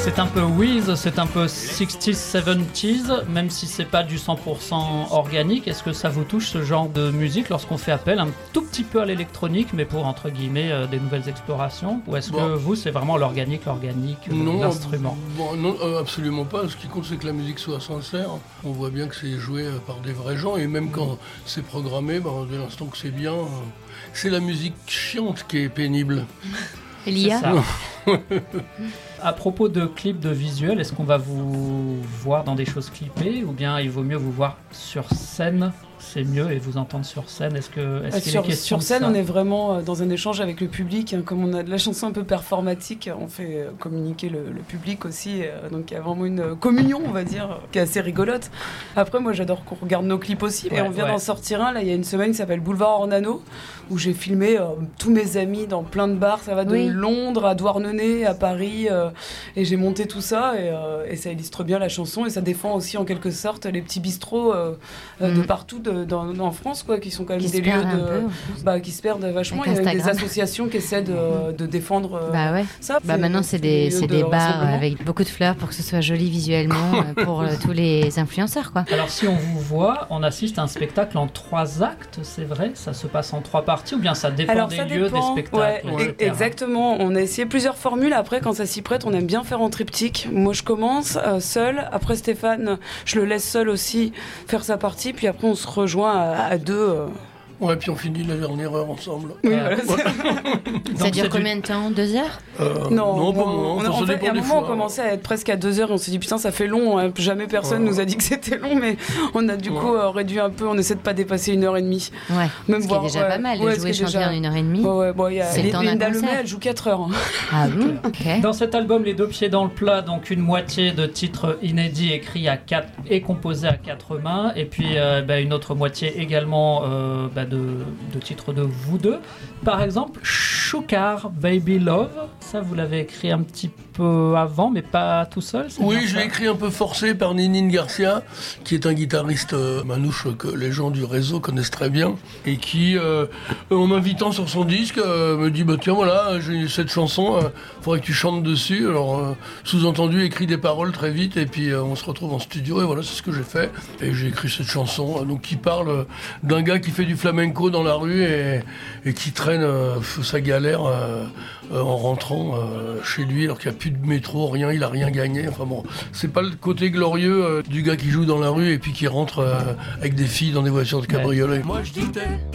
C'est un peu Wiz, c'est un peu 60s, 70s, même si c'est pas du 100% organique. Est-ce que ça vous touche ce genre de musique lorsqu'on fait appel un tout petit peu à l'électronique, mais pour entre guillemets des nouvelles explorations? Ou est-ce que vous, c'est vraiment l'organique, l'instrument? Non, absolument pas. Ce qui compte, c'est que la musique soit sincère. On voit bien que c'est joué par des vrais gens, et même quand c'est programmé, dès l'instant que c'est bien, c'est la musique chiante qui est pénible. L'IA. À propos de clips, de visuels, est-ce qu'on va vous voir dans des choses clippées, ou bien il vaut mieux vous voir sur scène? C'est mieux, et vous entendre sur scène. Est-ce qu'il est question sur scène, de ça? on est vraiment dans un échange avec le public. Comme on a de la chanson un peu performatique, on fait communiquer le public aussi. Donc il y a vraiment une communion, on va dire, qui est assez rigolote. Après, moi, j'adore qu'on regarde nos clips aussi. Et on vient d'en sortir un, là, il y a une semaine, qui s'appelle Boulevard Ornano, où j'ai filmé tous mes amis dans plein de bars. Ça va de Londres à Douarnenez, à Paris. Et j'ai monté tout ça, et ça illustre bien la chanson. Et ça défend aussi, en quelque sorte, les petits bistrots de partout, en France, quoi, qui sont quand même des lieux qui se perdent vachement. Il y a des associations qui essaient de défendre ça. Maintenant, c'est des bars avec beaucoup de fleurs pour que ce soit joli visuellement pour tous les influenceurs, quoi. Alors, si on vous voit, on assiste à un spectacle en 3 actes, c'est vrai? Ça se passe en 3 parties, ou bien ça dépend des lieux, des spectacles? Exactement. On a essayé plusieurs formules. Après, quand ça s'y prête, on aime bien faire en triptyque. Moi, je commence seul. Après, Stéphane, je le laisse seul aussi faire sa partie. Puis après, on se rejoint à deux. Ouais, puis on finit la dernière heure ensemble. Oui, Ça dure combien de temps? 2 heures? Non, pas moins. En fait, à un moment, on commençait à être presque à 2 heures et on s'est dit, putain, ça fait long. Hein. Jamais personne nous a dit que c'était long, mais on a du coup réduit un peu. On essaie de pas dépasser 1h30. Ouais, même ce qui est déjà pas mal, de jouer chanter en 1h30. C'est le temps d'un concert. Elle joue 4 heures. Ah bon? Okay. Dans cet album, Les Deux Pieds dans le Plat, donc une moitié de titres inédits écrits à 4 et composés à 4 mains, et puis une autre moitié également de titres de vous deux. Par exemple, Choukar, Baby Love, ça vous l'avez écrit un petit peu avant, mais pas tout seul? Oui, je l'ai écrit un peu forcé par Ninine Garcia, qui est un guitariste manouche que les gens du réseau connaissent très bien, et qui, en m'invitant sur son disque, me dit tiens, voilà, j'ai cette chanson, faudrait que tu chantes dessus. Alors, sous-entendu, écrit des paroles très vite, et puis on se retrouve en studio, et voilà, c'est ce que j'ai fait. Et j'ai écrit cette chanson, donc qui parle d'un gars qui fait du flamenco dans la rue et qui traîne sa galère en rentrant chez lui, alors qu'il n'y a plus de métro, rien, il a rien gagné. Enfin bon, c'est pas le côté glorieux du gars qui joue dans la rue et puis qui rentre avec des filles dans des voitures de cabriolet. Moi je dis